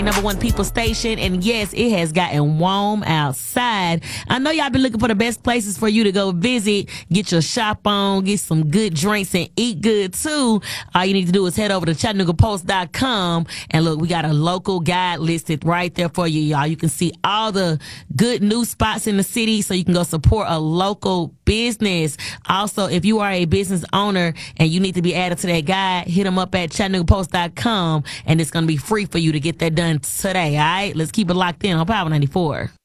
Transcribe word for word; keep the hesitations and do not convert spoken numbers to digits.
Number one people station, and yes, it has gotten warm outside. I know y'all been looking for the best places for you to go visit, get your shop on, get some good drinks, and eat good too. All you need to do is head over to Chattanooga Post dot com, and look, we got a local guide listed right there for you, y'all. You can see all the good new spots in the city, so you can go support a local business. Also, if you are a business owner and you need to be added to that guide, hit them up at Chattanooga Post dot com, and it's going to be free for you to get that done today. All right, let's keep it locked in on Power ninety-four.